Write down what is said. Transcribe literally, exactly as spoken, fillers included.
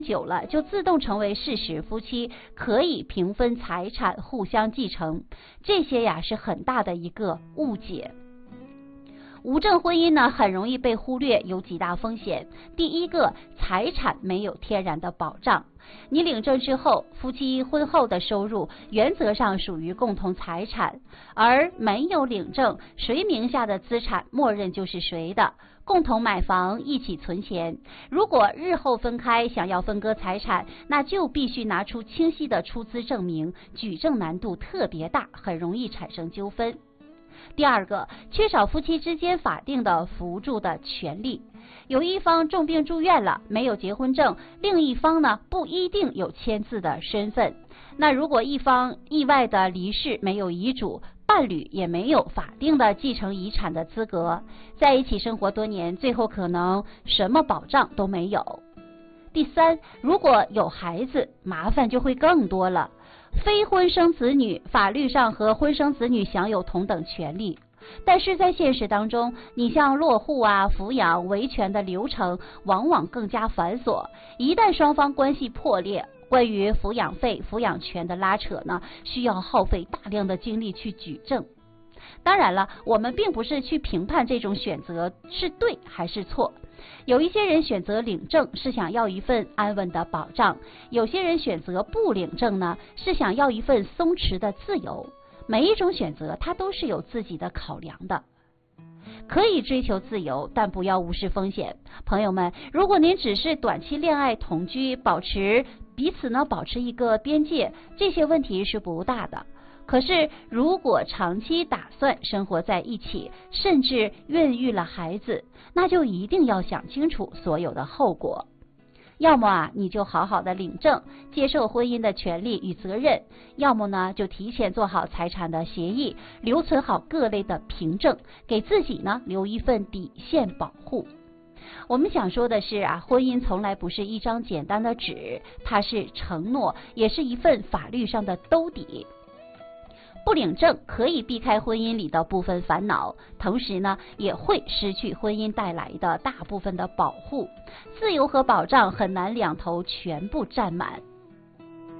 久了就自动成为事实，夫妻可以平分财产，互相继承，这些呀是很大的一个误解。无证婚姻呢，很容易被忽略，有几大风险。第一个，财产没有天然的保障。你领证之后，夫妻婚后的收入原则上属于共同财产，而没有领证，谁名下的资产默认就是谁的。共同买房，一起存钱。如果日后分开，想要分割财产，那就必须拿出清晰的出资证明，举证难度特别大，很容易产生纠纷。第二个，缺少夫妻之间法定的扶助的权利。有一方重病住院了，没有结婚证，另一方呢不一定有签字的身份。那如果一方意外的离世，没有遗嘱，伴侣也没有法定的继承遗产的资格，在一起生活多年，最后可能什么保障都没有。第三，如果有孩子，麻烦就会更多了。非婚生子女，法律上和婚生子女享有同等权利，但是在现实当中，你像落户啊、抚养、维权的流程往往更加繁琐，一旦双方关系破裂，关于抚养费、抚养权的拉扯呢，需要耗费大量的精力去举证。当然了，我们并不是去评判这种选择是对还是错。有一些人选择领证是想要一份安稳的保障，有些人选择不领证呢，是想要一份松弛的自由。每一种选择它都是有自己的考量的。可以追求自由，但不要无视风险。朋友们，如果您只是短期恋爱同居，保持彼此呢保持一个边界，这些问题是不大的。可是如果长期打算生活在一起，甚至孕育了孩子，那就一定要想清楚所有的后果。要么啊，你就好好的领证，接受婚姻的权利与责任；要么呢，就提前做好财产的协议，留存好各类的凭证，给自己呢留一份底线保护。我们想说的是啊，婚姻从来不是一张简单的纸，它是承诺，也是一份法律上的兜底。不领证可以避开婚姻里的部分烦恼，同时呢，也会失去婚姻带来的大部分的保护。自由和保障很难两头全部占满。